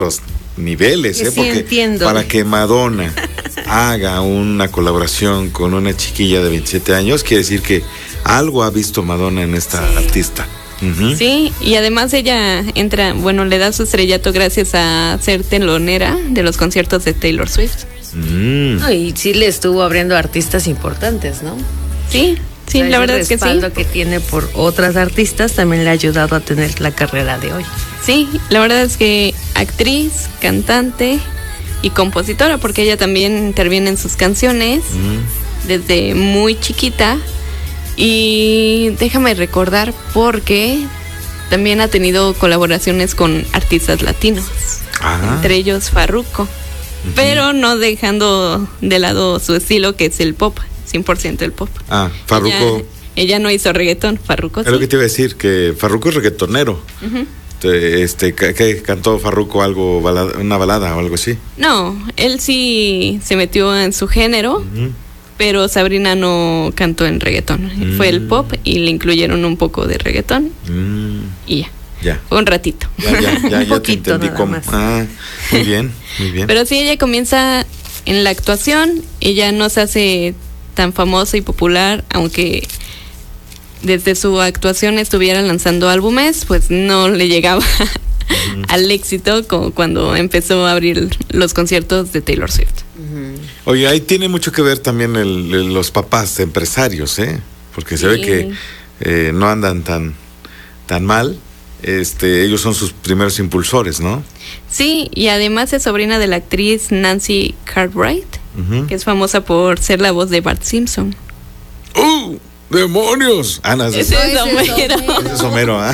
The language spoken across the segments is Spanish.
los niveles, Sí, porque entiendo. para que Madonna haga una colaboración con una chiquilla de 27 años, quiere decir que algo ha visto Madonna en esta artista. Uh-huh. Sí, y además ella le da su estrellato gracias a ser telonera de los conciertos de Taylor Swift. No, y sí le estuvo abriendo a artistas importantes, ¿no? Sí, sí, O sea, la verdad es que sí. El respaldo que tiene por otras artistas también le ha ayudado a tener la carrera de hoy. Sí, la verdad es que actriz, cantante y compositora, porque ella también interviene en sus canciones desde muy chiquita. Y déjame recordar porque también ha tenido colaboraciones con artistas latinos, entre ellos Farruko, pero no dejando de lado su estilo, que es el pop, 100% el pop. Farruko. Ella no hizo reggaetón, Farruko sí. Es lo que te iba a decir, que Farruko es reggaetonero. ¿Qué cantó Farruko? Algo, una balada o algo así. No, él sí se metió en su género, pero Sabrina no cantó en reggaetón. Fue el pop y le incluyeron un poco de reggaetón y ya. Fue un ratito. Ya te entendí cómo. Muy bien, muy bien. Pero sí, ella comienza en la actuación, ella no se hace tan famosa y popular, aunque desde su actuación estuviera lanzando álbumes, pues no le llegaba al éxito como cuando empezó a abrir los conciertos de Taylor Swift. Oye, ahí tiene mucho que ver también los papás empresarios, porque se ve que no andan tan mal. Ellos son sus primeros impulsores, ¿no? Sí, y además es sobrina de la actriz Nancy Cartwright, que es famosa por ser la voz de Bart Simpson. ¡Demonios! No, ese es Homero. Ese es Homero, Habla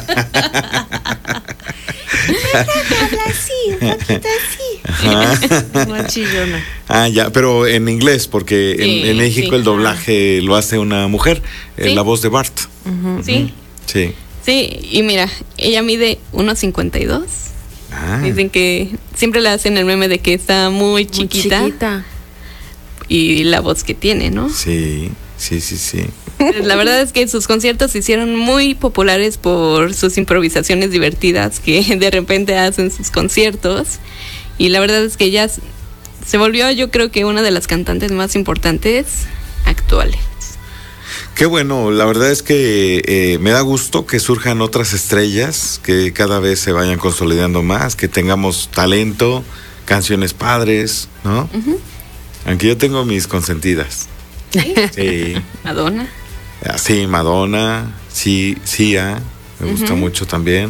así, un poquito así. Más chillona. Ya, pero en inglés, porque en México el doblaje lo hace una mujer, la voz de Bart. Sí. Sí, y mira, ella mide 1.52. Dicen que siempre le hacen el meme de que está muy chiquita. Y la voz que tiene, ¿no? Sí. La verdad es que sus conciertos se hicieron muy populares por sus improvisaciones divertidas que de repente hacen sus conciertos. Y la verdad es que ella se volvió, yo creo que una de las cantantes más importantes actuales. Qué bueno, la verdad es que me da gusto que surjan otras estrellas, que cada vez se vayan consolidando más, que tengamos talento, canciones padres, ¿no? Aunque yo tengo mis consentidas. Sí. Madonna. Sí, Madonna, sí, Sia, me gusta mucho también.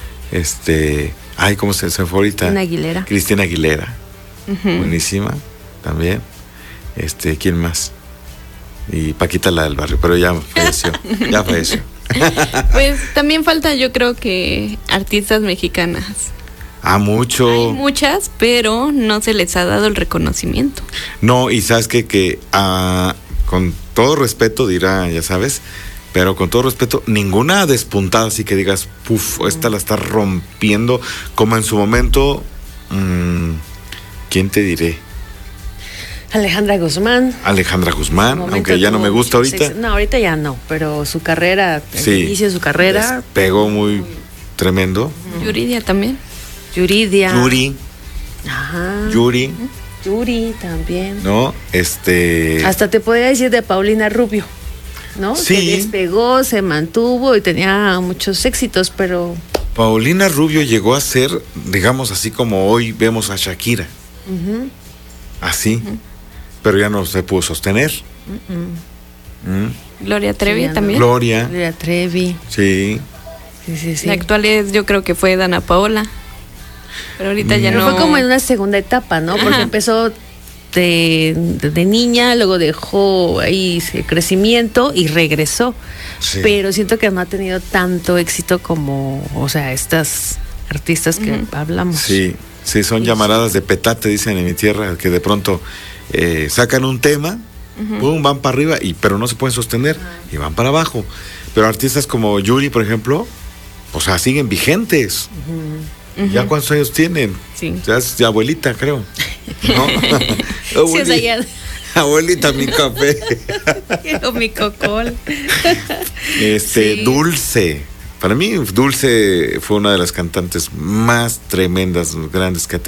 ¿Cómo se fue ahorita? Cristina Aguilera. Buenísima, también. ¿Quién más? Y Paquita, la del barrio, pero ya falleció. Pues también falta, yo creo que artistas mexicanas. Mucho. Hay muchas, pero no se les ha dado el reconocimiento. No, y sabes que con todo respeto dirá, ya sabes, pero con todo respeto, ninguna despuntada así que digas, esta la está rompiendo, como en su momento, ¿quién te diré? Alejandra Guzmán, aunque ya no me gusta ahorita. No, ahorita ya no, pero su carrera, el inicio de su carrera pegó muy tremendo. Yuridia también. Yuri. Yuri también. ¿No? Hasta te podría decir de Paulina Rubio, ¿no? Sí. Que despegó, se mantuvo y tenía muchos éxitos, pero... Paulina Rubio llegó a ser, digamos así como hoy vemos a Shakira. Así. Pero ya no se pudo sostener. Gloria Trevi también. Gloria Trevi. Sí. La actual yo creo que fue Dana Paola. Pero ahorita ya no. Fue como en una segunda etapa, ¿no? Porque empezó de niña, luego dejó ahí ese crecimiento y regresó. Sí. Pero siento que no ha tenido tanto éxito como, estas artistas que hablamos. Sí, son llamaradas de petate, dicen en mi tierra, que de pronto sacan un tema, van para arriba, pero no se pueden sostener y van para abajo. Pero artistas como Yuri, por ejemplo, siguen vigentes. ¿Ya cuántos años tienen? Sí. Ya es abuelita, creo. ¿No? Abuelita, mi café. O mi cocol. Dulce. Para mí, Dulce fue una de las cantantes más tremendas, grandes que ha tenido.